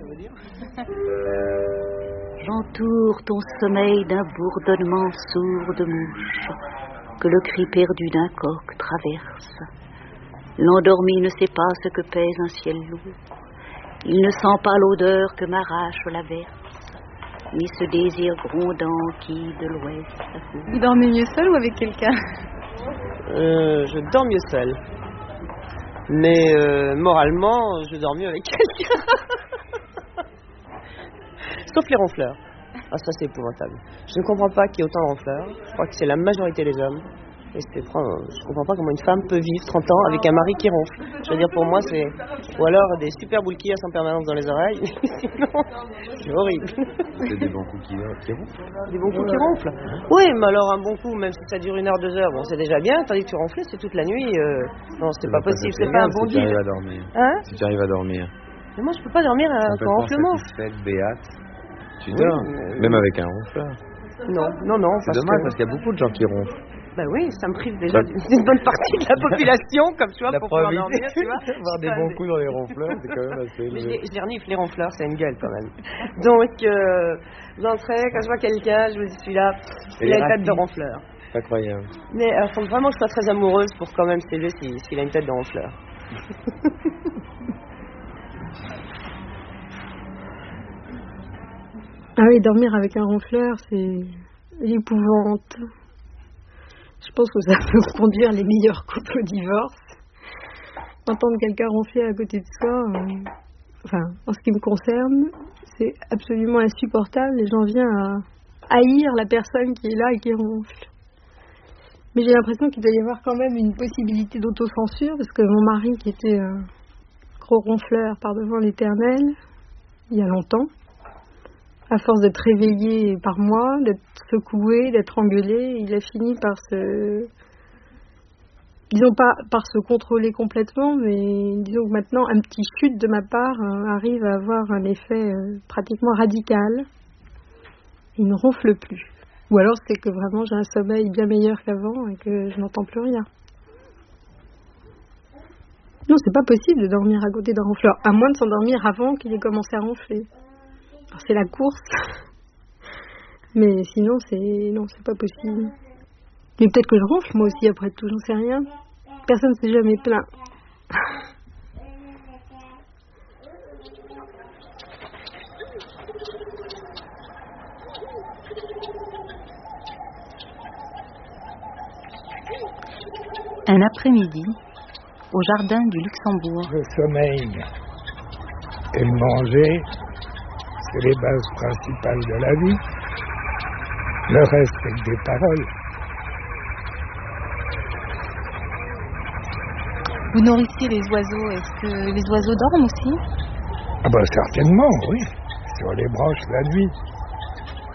veut dire. J'entoure ton sommeil d'un bourdonnement sourd de mouches que le cri perdu d'un coq traverse. L'endormi ne sait pas ce que pèse un ciel lourd. Il ne sent pas l'odeur que m'arrache l'averse, ni ce désir grondant qui, de l'ouest, accourt. Vous dormez mieux seul ou avec quelqu'un? Je dors mieux seul. Mais moralement, je dors mieux avec quelqu'un. Sauf les ronfleurs. Ah, ça c'est épouvantable. Je ne comprends pas qu'il y ait autant de ronfleurs. Je crois que c'est la majorité des hommes. Et je comprends pas comment une femme peut vivre 30 ans avec un mari qui ronfle. Je veux dire, pour moi, c'est... Ou alors des super boules qui en permanence dans les oreilles. Sinon, c'est horrible. C'est des bons coups qui ronflent. Des bons coups qui ronflent. Oui, mais alors un bon coup, même si ça dure 1 heure, 2 heures, bon, c'est déjà bien. Tandis que tu ronfles, c'est toute la nuit. Non, c'est pas possible. C'est pas un bon deal. Si tu arrives à dormir. Hein? Si tu arrives à dormir. Mais moi, je peux pas dormir à un ronflement. Satisfaite, béate. Tu dors, même avec un ronfleur. Non. C'est dommage parce qu'il y a beaucoup de gens qui ronflent. Ben oui, ça me prive déjà d'une bonne partie de la population, comme tu vois, la pour pouvoir dormir, tu vois. Avoir des bons coups dans les ronfleurs, c'est quand même assez élevé. Je les renifle, les ronfleurs, c'est une gueule quand même. Donc, j'entrais, quand je vois quelqu'un, je me dis, celui-là, il a une tête de ronfleur. C'est incroyable. Mais il faut vraiment que je sois très amoureuse pour quand même s'élever s'il a une tête de ronfleur. Ah oui, dormir avec un ronfleur, c'est l'épouvante. Je pense que ça peut conduire les meilleurs couples au divorce. Entendre quelqu'un ronfler à côté de soi, en ce qui me concerne, c'est absolument insupportable et j'en viens à haïr la personne qui est là et qui ronfle. Mais j'ai l'impression qu'il doit y avoir quand même une possibilité d'autocensure parce que mon mari, qui était un gros ronfleur par devant l'éternel, il y a longtemps, à force d'être réveillé par moi, d'être secoué, d'être engueulé, il a fini par disons pas par se contrôler complètement, mais disons que maintenant un petit chute de ma part arrive à avoir un effet pratiquement radical. Il ne ronfle plus. Ou alors c'est que vraiment j'ai un sommeil bien meilleur qu'avant et que je n'entends plus rien. Non, c'est pas possible de dormir à côté d'un ronfleur, à moins de s'endormir avant qu'il ait commencé à ronfler. Alors, c'est la course, mais sinon c'est pas possible. Mais peut-être que je ronfle moi aussi après tout, j'en sais rien. Personne ne s'est jamais plaint. Un après-midi, au jardin du Luxembourg. Le sommeil et le manger, c'est les bases principales de la vie. Le reste, c'est des paroles. Vous nourrissez les oiseaux, est-ce que les oiseaux dorment aussi? Ah ben certainement, oui. Sur les branches la nuit.